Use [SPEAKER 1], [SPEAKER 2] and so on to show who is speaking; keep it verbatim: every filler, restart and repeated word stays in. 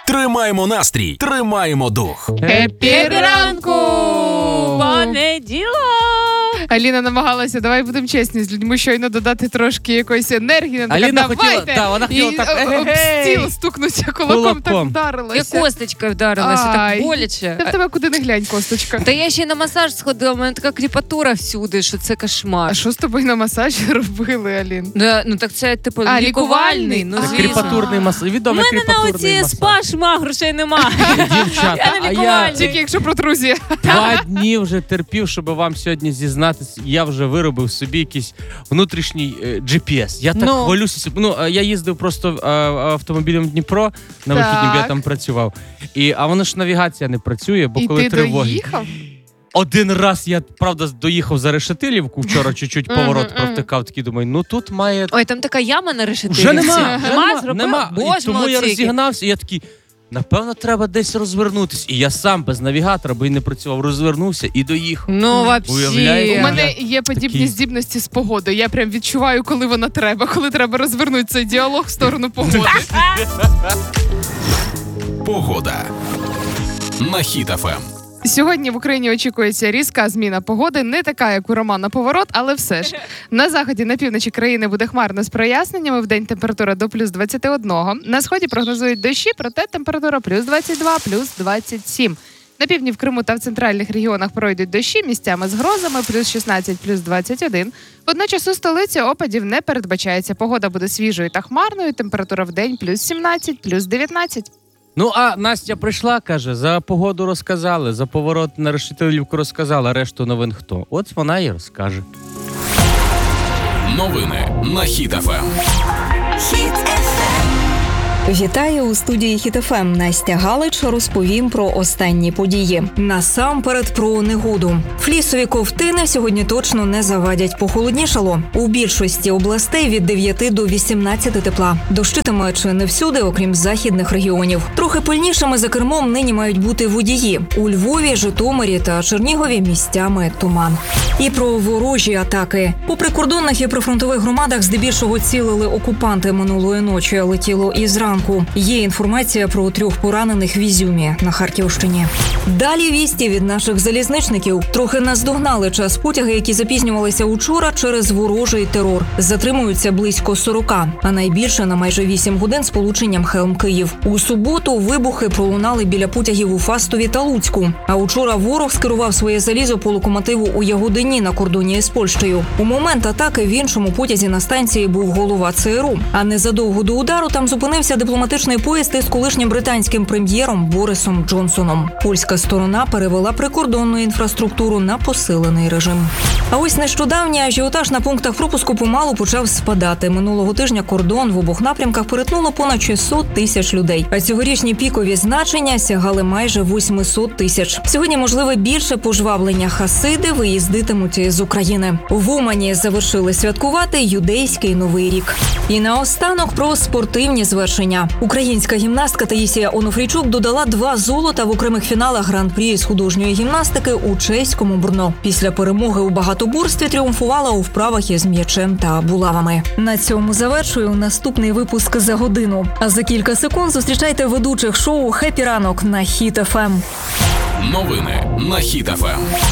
[SPEAKER 1] Тримаємо настрій, тримаємо дух.
[SPEAKER 2] Хеппі ранку!
[SPEAKER 3] Понеділок!
[SPEAKER 2] Аліна намагалася, давай будемо чесні з людьми, щойно додати трошки якоїсь енергії. Вона
[SPEAKER 4] Аліна
[SPEAKER 2] така,
[SPEAKER 4] хотіла,
[SPEAKER 2] давайте!
[SPEAKER 4] да, вона хотіла
[SPEAKER 2] І
[SPEAKER 4] так,
[SPEAKER 2] об
[SPEAKER 4] ге-ге-гей!
[SPEAKER 2] стіл стукнуться кулаком, так
[SPEAKER 4] Кулаком.
[SPEAKER 3] Я
[SPEAKER 2] вдарилася.
[SPEAKER 3] косточкою вдарилася,
[SPEAKER 2] Ай.
[SPEAKER 3] так боляче.
[SPEAKER 2] Та в тебе куди не глянь, косточка.
[SPEAKER 3] Та я ще й на масаж сходила, у мене така кріпатура всюди, що це
[SPEAKER 2] А
[SPEAKER 3] кошмар.
[SPEAKER 2] що з тобою на масажі робили, Алін?
[SPEAKER 3] Ну, ну так це типу
[SPEAKER 2] А,
[SPEAKER 3] лікувальний.
[SPEAKER 2] лікувальний?
[SPEAKER 3] Ну,
[SPEAKER 2] А.
[SPEAKER 3] звісно.
[SPEAKER 4] Кріпатурний масаж.
[SPEAKER 3] У
[SPEAKER 4] Відомий
[SPEAKER 3] мене на
[SPEAKER 4] кріпатурний
[SPEAKER 3] оці
[SPEAKER 4] масаж.
[SPEAKER 3] спа шма, грошей нема.
[SPEAKER 4] Дівчата,
[SPEAKER 3] Я не
[SPEAKER 4] а я
[SPEAKER 3] лікувальний.
[SPEAKER 2] Тільки якщо протрузія.
[SPEAKER 4] два дні вже терпів, щоб вам сьогодні зізнатись. Я вже виробив собі якийсь внутрішній е, джі пі ес. Я так
[SPEAKER 3] Ну.
[SPEAKER 4] хвалюся. Ну, е, я їздив просто е, автомобілем в Дніпро на
[SPEAKER 2] Так.
[SPEAKER 4] вихідні, бо я там працював. І, а воно ж навігація не працює, бо
[SPEAKER 2] І
[SPEAKER 4] коли
[SPEAKER 2] ти
[SPEAKER 4] тривоги.
[SPEAKER 2] доїхав?
[SPEAKER 4] Один раз я, правда, доїхав за Решетилівку, вчора чуть-чуть поворот
[SPEAKER 3] Мгм, мгм.
[SPEAKER 4] провтикав, такий думаю, ну тут має...
[SPEAKER 3] Ой, там така яма на решетилівці.
[SPEAKER 4] Вже нема, вже
[SPEAKER 3] Нема,
[SPEAKER 4] нема,
[SPEAKER 3] зробив?
[SPEAKER 4] нема.
[SPEAKER 3] Боже,
[SPEAKER 4] І тому я
[SPEAKER 3] молодці які.
[SPEAKER 4] розігнався, і я такий, напевно, треба десь розвернутись. І я сам без навігатора, бо й не працював, розвернувся і доїхав.
[SPEAKER 3] Ну, вообще.
[SPEAKER 4] Уявляєте?
[SPEAKER 2] У
[SPEAKER 4] Я
[SPEAKER 2] мене є подібні
[SPEAKER 4] такий-
[SPEAKER 2] здібності з погодою. Я прям відчуваю, коли вона треба, коли треба розвернути цей діалог в сторону погоди.
[SPEAKER 1] Погода. На Хіт еф ем.
[SPEAKER 2] Сьогодні в Україні очікується різка зміна погоди, не така, як у Романа Поворот, але все ж. На заході, на півночі країни буде хмарно з проясненнями, вдень температура до плюс двадцять один. На сході прогнозують дощі, проте температура плюс двадцять два, плюс двадцять сім. На півдні в Криму та в центральних регіонах пройдуть дощі місцями з грозами, плюс шістнадцять, плюс двадцять один. Водночас у столиці опадів не передбачається. Погода буде свіжою та хмарною, температура вдень плюс сімнадцять, плюс дев'ятнадцять.
[SPEAKER 4] Ну, а Настя прийшла, каже, за погоду розказали, за поворот на Решетилівку розказала, решту новин хто? От вона і розкаже.
[SPEAKER 1] Новини на Хіт еф ем.
[SPEAKER 5] Вітаю у студії Хіт еф ем. Настя Галич розповім про останні події. Насамперед про негоду. Флісові ковтини сьогодні точно не завадять. Похолоднішало. У більшості областей від дев'яти до вісімнадцяти тепла. Дощитиме чи не всюди, окрім західних регіонів. Трохи пильнішими за кермом нині мають бути водії. У Львові, Житомирі та Чернігові місцями туман. І про ворожі атаки. По прикордонних і прифронтових громадах здебільшого цілили окупанти минулої ночі, летіло із ранку. Є інформація про трьох поранених в Ізюмі на Харківщині. Далі вісті від наших залізничників. Трохи наздогнали час потяги, які запізнювалися учора через ворожий терор. Затримуються близько сорока, а найбільше на майже вісім годин сполученням Хелм-Київ. У суботу вибухи пролунали біля потягів у Фастові та Луцьку. А учора ворог скерував своє залізо по локомотиву у Ягодині на кордоні з Польщею. У момент атаки в іншому потязі на станції був голова це ер у. А незадовго до удару там зупинився дипломатичний поїзд із колишнім британським прем'єром Борисом Джонсоном. Польська сторона перевела прикордонну інфраструктуру на посилений режим. А ось нещодавній ажіотаж на пунктах пропуску помалу почав спадати. Минулого тижня кордон в обох напрямках перетнуло понад шістсот тисяч людей. А цьогорічні пікові значення сягали майже восьмисот тисяч. Сьогодні можливе більше пожвавлення. Хасиди виїздитимуть із України. В Умані завершили святкувати юдейський Новий рік. І наостанок про спортивні звершення. Українська гімнастка Таїсія Онуфрійчук додала два золота в окремих фіналах гран-прі з художньої гімнастики у чеському Брно. Після перемоги у багатоборстві тріумфувала у вправах із м'ячем та булавами. На цьому завершую наступний випуск за годину. А за кілька секунд зустрічайте ведучих шоу «Хеппі ранок» на Хіт еф ем.
[SPEAKER 1] Новини на Хіт еф ем.